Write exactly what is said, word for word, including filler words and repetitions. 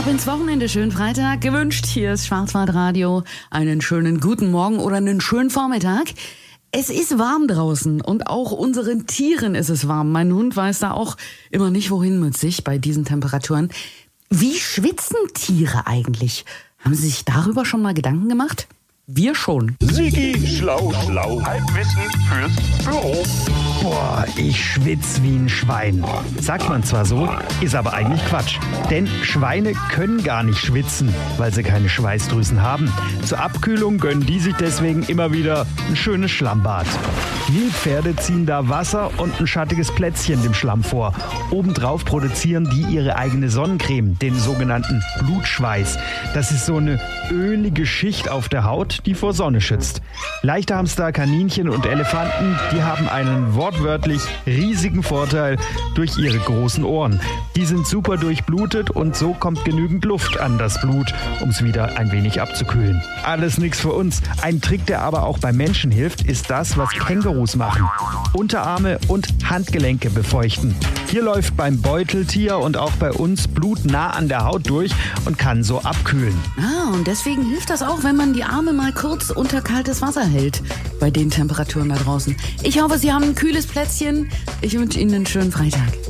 Ab ins Wochenende, schönen Freitag gewünscht. Hier ist Schwarzwaldradio. Einen schönen guten Morgen oder einen schönen Vormittag. Es ist warm draußen und auch unseren Tieren ist es warm. Mein Hund weiß da auch immer nicht, wohin mit sich bei diesen Temperaturen. Wie schwitzen Tiere eigentlich? Haben Sie sich darüber schon mal Gedanken gemacht? Wir schon. Sigi, schlau, schlau, Halbwissen fürs Büro. Boah, ich schwitz wie ein Schwein. Sagt man zwar so, ist aber eigentlich Quatsch. Denn Schweine können gar nicht schwitzen, weil sie keine Schweißdrüsen haben. Zur Abkühlung gönnen die sich deswegen immer wieder ein schönes Schlammbad. Nilpferde ziehen da Wasser und ein schattiges Plätzchen dem Schlamm vor. Obendrauf produzieren die ihre eigene Sonnencreme, den sogenannten Blutschweiß. Das ist so eine ölige Schicht auf der Haut, die vor Sonne schützt. Leichthamster, Kaninchen und Elefanten, die haben einen wortwörtlich riesigen Vorteil durch ihre großen Ohren. Die sind super durchblutet und so kommt genügend Luft an das Blut, um es wieder ein wenig abzukühlen. Alles nichts für uns. Ein Trick, der aber auch bei Menschen hilft, ist das, was Kängurus machen. Unterarme und Handgelenke befeuchten. Hier läuft beim Beuteltier und auch bei uns Blut nah an der Haut durch und kann so abkühlen. Ah, und deswegen hilft das auch, wenn man die Arme mal kurz unter kaltes Wasser hält. Bei den Temperaturen da draußen. Ich hoffe, Sie haben ein kühles Plätzchen. Ich wünsche Ihnen einen schönen Freitag.